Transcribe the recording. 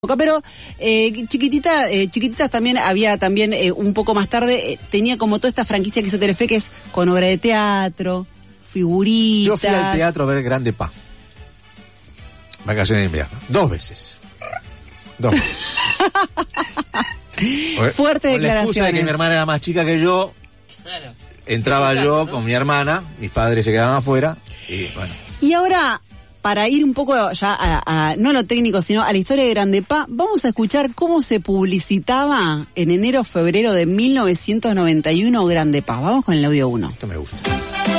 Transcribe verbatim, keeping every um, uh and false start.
Pero eh, chiquitita, eh, chiquititas también había también eh, un poco más tarde, eh, tenía como toda esta franquicia que hizo Telefe, que es con obra de teatro, figuritas. Yo fui al teatro a ver Grande Pa. Vacaciones de invierno. Dos veces. Dos veces. Fuertes declaraciones. La excusa de que mi hermana era más chica que yo, claro. Entraba yo con mi hermana, mis padres se quedaban afuera, y bueno. Y ahora, para ir un poco ya a, a, no a lo técnico, sino a la historia de Grande Pa, vamos a escuchar cómo se publicitaba en enero-febrero de mil novecientos noventa y uno Grande Pa. Vamos con el audio uno. Esto me gusta.